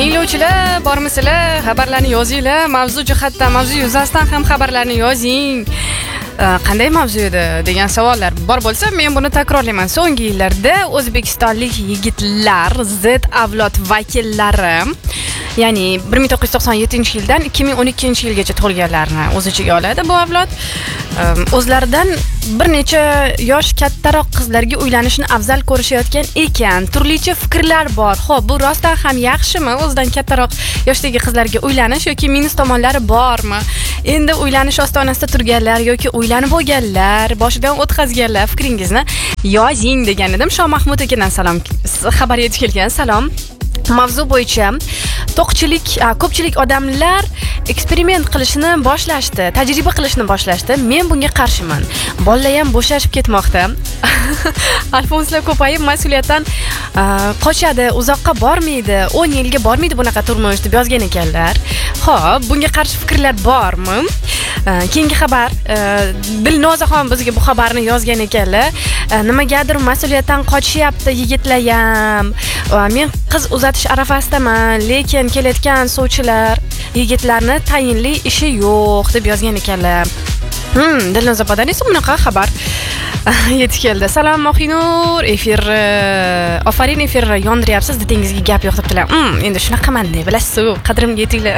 Tinglovchilar, bormisizlar? Xabarlarni yozinglar. Mavzu jihatdan, mavzu yuzasidan ham xabarlarni yozing. Qanday mavzu edi degan savollar bor bo'lsa, men buni takrorlayman. So'nggi yillarda o'zbekistonlik yigitlar, Z avlod vakillari, ya'ni 1997-yildan 2012-yilgacha tug'ilganlarni o'z ichiga oladi bu avlod. O'zlaridan bir necha yosh kattaroq qizlarga uylanishni afzal ko'rishayotgan ekan. Turlicha fikrlar bor. Xo'p, bu rostdan ham yaxshimi? O'zidan kattaroq yoshdagi qizlarga uylanish yoki minus tomonlari bormi? Endi uylanish ostonasida turganlar yoki uylanib bo'lganlar, boshidan o'tkazganlar fikringizni yozing degan edim. Shoh Mahmud akadan salom, xabar yetib kelgan. Salom. Mavzu bo'yicha ko'pchilik odamlar eksperiment qilishni boshlashdi, tajriba qilishni boshlashdi. Men bunga qarshiman. Bolalar ham bo'shashib ketmoqda. Alfonslar ko'payib mas'uliyatdan qochadi, uzoqqa bormaydi, 10 yilga bormaydi bunaqa turmush deb yozgan ekanlar. Xo'p, bunga qarshi fikrlar bormi? Keyingi xabar, Dilnozaxon bizga bu xabarni yozgan ekanlar. Nimagadir mas'uliyatdan qochyapti yigitlar ham. Men qiz uzatish arafasidaman, lekin kelayotgan sovchilar yigitlarni tayinli ishi yo'q deb yozgan ekanlar. Dilnozaxondan esa bunaqa xabar yetib keldi. Salom Mohinur, efir ofarin, efir yondiryapsiz, didingizga gap yo'q debdilar. Endi shunaqaman deb bilasiz, qadrimga yetinglar.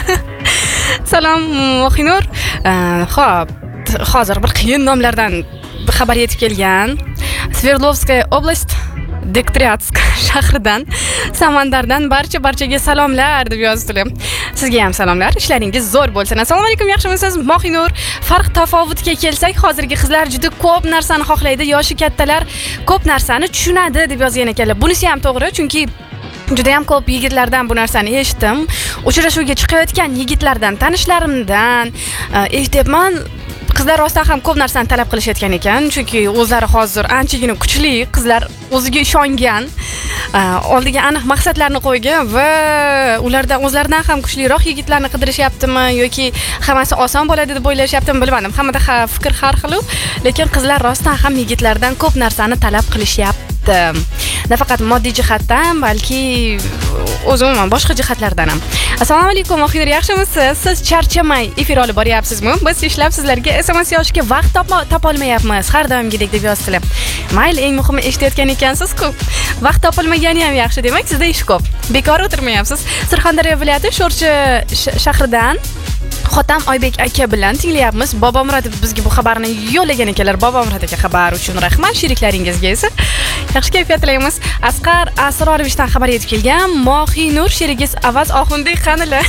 Salom Mohinur. Xo'p, hozir bir qiyin nomlardan xabar yetib kelgan. Sverdlovskaya oblast, Dektriatsk shahridan, Samandardan barchaga salomlar deb yozdilar. Sizga ham salomlar. Ishlaringiz zo'r bo'lsin. Assalomu alaykum, yaxshimisiz? Mohinur, farq tafovutga kelsak, hozirgi qizlar juda ko'p narsani xohlaydi, yoshi kattalar ko'p narsani tushunadi deb yozgan ekanlar. Bunisi ham to'g'ri, chunki juda ham ko'p yigitlardan bu narsani eshitdim. Uchrashuvga chiqayotgan yigitlardan, tanishlarimdan eshityapman. Qizlar rostdan ham ko'p narsani talab qilishayotgan ekan, chunki o'zlari hozir anchagina kuchli, qizlar o'ziga ishongan, oldiga aniq maqsadlarni qo'ygan va ulardan o'zlaridan ham kuchliroq yigitlarni qidirishyaptimi yoki hammasi oson bo'ladi deb o'ylashyaptimi bilmadim. Hammada fikr har xil, lekin qizlar rostdan ham yigitlardan ko'p narsani talab qilishyapti. Nafaqat moddiy jihatdan, balki umuman boshqa jihatlardan ham. Assalomu alaykum, Mohinur, yaxshimisiz? Siz charchamay efir olib boryapsizmi? Biz ishlab sizlarga SMS yozishga vaqt topolmayapmiz, har doimgidek deb yozdilar. Mayli, eng muhimi eshitayotgan ekansiz-ku. Vaqt topolmagani ham yaxshi, demak sizda ish ko'p. Bekor o'tirmayapsiz. Surxondaryo viloyati Sho'rchi shahridan Xotam Oybek aka bilan tinglayapmiz. Bobomurod bizga bu xabarni yo'llagan ekanlar. Bobomurod aka xabar uchun rahmat, sheriklaringizga esa yaxshi kayfiyat tilaymiz. Asqar Asrorovishdan xabar yetib kelgan. Mohinur, sherigiz Avaz Oxundiy qanilar?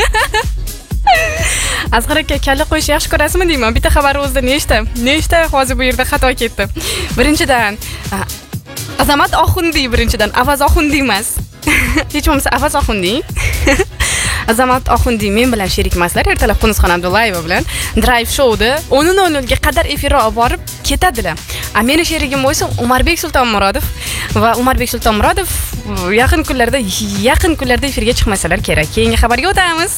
Asqar aka, kalla qo'yish yaxshi ko'rasizmi deyman. Bitta xabar o'zida nechta hozir bu yerda xato ketdi. Birinchidan Azamat Oxundiy, birinchidan Avaz Oxundiy emas. Hech bo'lmasa Avaz Oxundiy. Azamat Oxundiy men bilan sherikmaslar. Ertalab Qunusxon Abdullayeva bilan Drive Show'da 10:00 ga qadar efirga olib borib ketadilar. Meni sherigim bo'lsa Umarbek Sultonmurodov va Umarbek Sultonmurodov yaqin kunlarda efirga chiqmasalar kerak. Keyingi xabarga o'tamiz.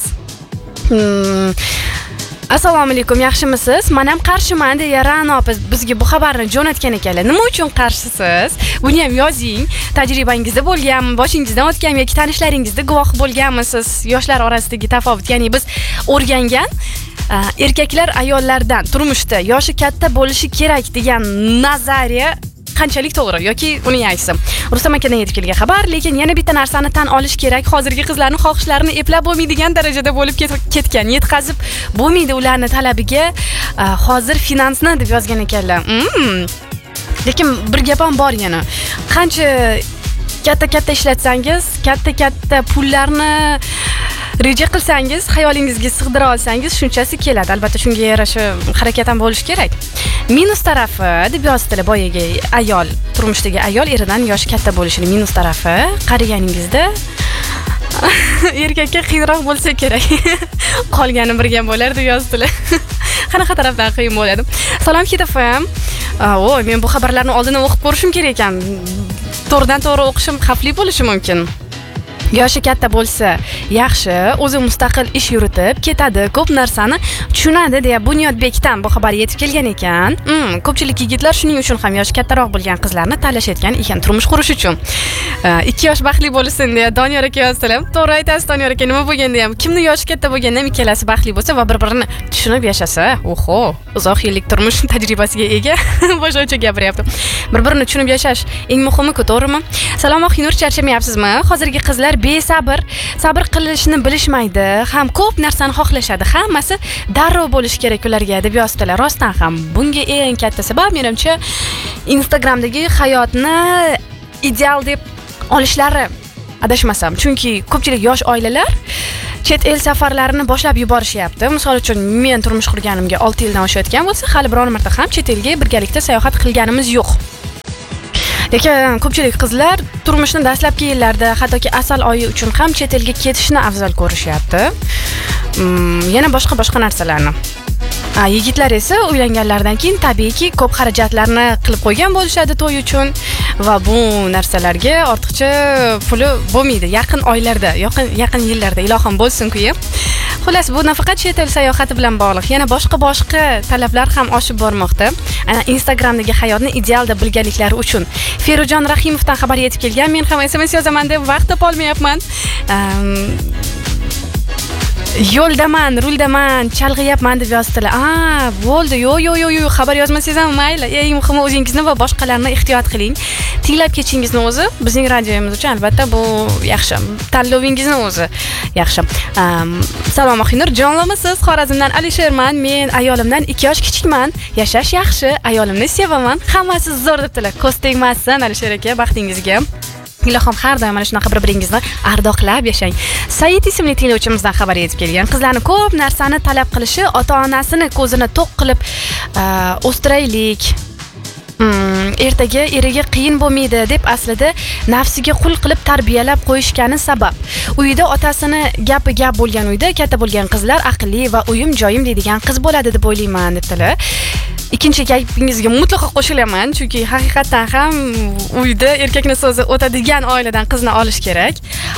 Assalomu alaykum, yaxshimisiz? Men ham qarshiman deya Ra'no opa bizga bu xabarni jo'natgan ekanlar. Nima uchun qarshisiz? Buni ham yozing. Tajribangizda bo'lganmi, boshingizdan o'tganmi yoki tanishlaringizda guvoh bo'lganmisiz? Yoshlar orasidagi tafovut, ya'ni biz o'rgangan erkaklar ayollardan turmushda yoshi katta bo'lishi kerak degan nazariya qanchalik to'g'ri yoki uning aksi. Rustam akadan yetib kelgan xabar, lekin yana bitta narsani tan olish kerak. Hozirgi qizlarning xohishlarini eplab bo'lmaydigan darajada bo'lib ketgan. Yetkazib bo'lmaydi ularning talabiga. Hozir finansni deb yozgan ekanlar. Lekin bir gap ham bor yana. Qancha katta ishlatsangiz, katta pullarni reja qilsangiz, xayolingizga sig'dira olsangiz, shunchasi keladi. Albatta shunga yarasha harakat ham bo'lish kerak. Minus tarafi deb yozdilar boyagi ayol, turmushdagi ayol eridan yoshi katta bo'lishini minus tarafi qariganingizda erkakka qiyinroq bo'lsa kerak. Qolgani birga bo'lar deb yozdilar. Qanaqa tarafdan qiyin bo'ladi? Salom ketafam. Men bu xabarlarni oldindan o'qib ko'rishim kerak ekan. To'g'ridan to'g'ri o'qishim xavfli bo'lishi mumkin. yoshi katta bo'lsa yaxshi, o'zi mustaqil ish yuritib ketadi, ko'p narsani tushunadi deya Bunyodbekdan bu xabar yetib kelgan ekan. Ko'pchilik yigitlar shuning uchun ham yoshi kattaroq bo'lgan qizlarni tanlashayotgan ekan turmush qurish uchun. 2 yosh baxtli bo'lsin deya Doniyor aka yozdilar. To'g'ri aytasiz Doniyor aka, nima bo'lganda ham, kimni yoshi katta bo'lganda ham ikkalasi baxtli bo'lsa va bir-birini tushunib yashasa, oho, uzoq yillik turmush tajribasiga ega boshqacha gapiryapti. Bir-birini tushunib yashash eng muhimi-ku, to'g'rimi? Salom Oxinur, charchamayapsizmi? Hozirgi qizlar besabr, sabr qilishni bilishmaydi, ham ko'p narsani xohlashadi. Hammasi darrov bo'lishi kerak ularga deb yozdilar. Rostdan ham bunga eng katta sabab menimcha Instagramdagi hayotni ideal deb olishlari, adashmasam. Chunki ko'pchilik yosh oilalar chet el safarlarini boshlab yuborishyapti. Misol uchun, men turmush qurganimga 6 yildan oshayotgan bo'lsa, hali biror marta ham chet elga birgalikda sayohat qilganimiz yo'q. Lekin ko'pchilik qizlar turmushni dastlabki yillarda, hattoki asal oyi uchun ham chet elga ketishni afzal ko'rishyapti. Yana boshqa narsalarni. Yigitlar esa uylanganlardan keyin tabiiyki ko'p xarajatlarni qilib qo'ygan bo'lishadi to'y uchun va bu narsalarga ortiqcha puli bo'lmaydi. Yaqin oylarda, yaqin yillarda ilohim bo'lsin-ku. Xullas, bu nafaqat chet el sayohati bilan bog'liq, yana boshqa talablar ham oshib bormoqda. Instagramdagi hayotni ideal deb bilganliklari uchun. Ferujon Rahimovdan xabar yetib kelgan. Men ham SMS yozaman deb vaqt topolmayapman. Yo'ldaman, ruldaman, chalg'iyapman deb yozdilar. Bo'ldi. Yo'q, xabar yozmasangiz ham mayli. Eng muhimi o'zingizni va boshqalarni ehtiyot qiling. Tinglab ketishingizni o'zi bizning radiomiz uchun albatta bu yaxshi. Tanlovingizni o'zi yaxshi. Salom Oxinur, jonlamisiz? Xorazmdan Alisherman. Men ayolimdan 2 yosh kichikman. Yashash yaxshi, ayolimni sevaman. Hammasi zo'r debdilar. Ko'z tegmasin Alisher aka, baxtingizga. Ilohim har doim mana shunaqa bir-biringizni ardoqlab yashang. Said ismli tinglovchimizdan xabar yetib kelgan. Qizlarni ko'p narsani talab qilishi ota-onasini ko'zini to'q qilib o'stiraylik. Ertaga eriga qiyin bo'lmaydi deb aslida nafsiga qul qilib tarbiyalab qo'yishgani sabab. Uyida otasini gapi gap bo'lgan uyda katta bo'lgan qizlar aqlli va uyim joyim deydigan qiz bo'ladi deb o'ylayman debdilar. Ikkinchi gapingizga mutlaqo qo'shilaman, chunki haqiqatan ham uyda erkakning so'zi o'tadigan oiladan qizni olish kerak.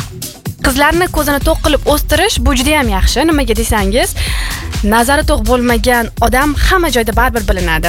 Qizlarni ko'zini to'q qilib o'stirish bu juda ham yaxshi. Nimaga desangiz, nazari to'q bo'lmagan odam hamma joyda baribir bilinadi.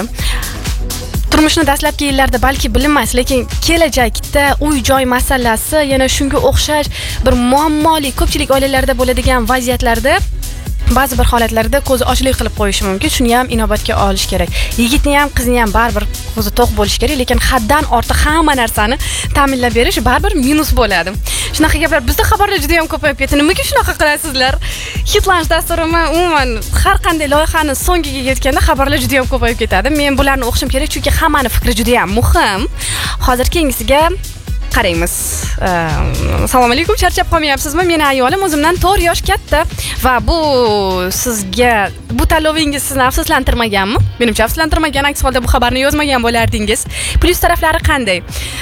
Turmushni dastlabki yillarda balki bilinmas, lekin kelajakda uy-joy masalasi yana shunga o'xshash bir muammoli ko'pchilik oilalarda bo'ladigan vaziyatlarda ba'zi bir holatlarda ko'zi ochlik qilib qo'yishi mumkin. Shuni ham inobatga olish kerak. Yigitni ham, qizni ham baribir ko'zi to'q bo'lish kerak, lekin haddan ortiq hamma narsani ta'minlab berish baribir minus bo'ladi. Shunaqa gaplar bizda xabarlar juda ham ko'payib ketdi. Nimaga shunaqa qilasizlar? Hitlanch dasturimi umuman har qanday loyihani so'ngiga yetganda xabarlar juda ham ko'payib ketadi. Men bularni o'qishim kerak, chunki hammaning fikri juda ham muhim. Hozir keyingisiga qaraymiz. Assalomu alaykum, charchab qolmayapsizmi? Meni ayolim o'zimdan 4 yosh katta va bu sizga bu tanlovingiz sizni afsuslantirmaganmi? Menimcha afsuslantirmagan, aks holda bu xabarni yozmagan bo'lardingiz. Plyus taraflari qanday?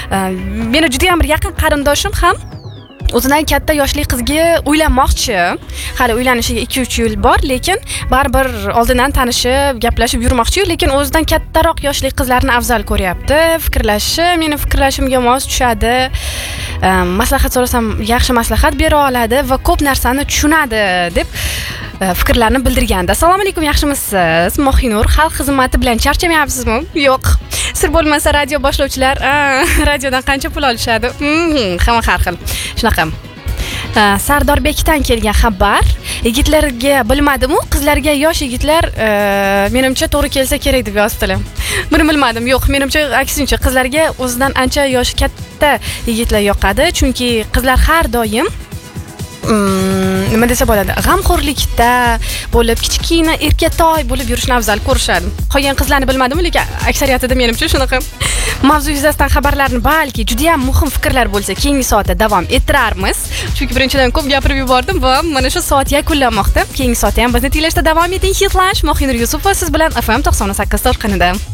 Meni juda ham bir yaqin qarindoshim ham o'zidan katta yoshli qizga uylanmoqchi. Hali uylanishiga 2-3 yil bor, lekin baribir oldindan tanishib, gaplashib yurmoqchi, lekin o'zidan kattaroq yoshli qizlarni afzal ko'ryapti. Fikrlashi meni fikrlashimga mos tushadi. Maslahat so'rasam yaxshi maslahat bera oladi va ko'p narsani tushunadi deb fikrlarni bildirganda. Assalomu alaykum, yaxshimisiz? Mohinur, xalq xizmati bilan charchamayapsizmi? Yo'q. Sir bo'lmasa radio boshlovchilar radiodan qancha pul olishadi? Hamma har xil. Shunaqa. Sardorbekdan kelgan xabar. Yigitlarga bilmadim-u, qizlarga yosh yigitlar menimcha to'g'ri kelsa kerak deb yozdilar. Buni bilmadim. Yo'q, menimcha aksincha qizlarga o'zidan ancha yoshi katta yigitlar yoqadi, chunki qizlar har doim nima desa bo'ladi, g'amxo'rlikda bo'lib, kichkina erkatoy bo'lib yurishni afzal ko'rishadi. Qolgan qizlarni bilmadim, lekin aksariyatida menimcha shunaqa. Mavzu yuzasidan xabarlarni balki juda ham muhim fikrlar bo'lsa, keyingi soatda davom ettirarmiz. Chunki birinchidan ko'p gapirib yubordim va mana shu soat yakunlanmoqda. Keyingi soatda ham bizni tinglashda davom eting. Hitlanch, Mohinur Yusupova siz bilan FM 98 to'lqinida.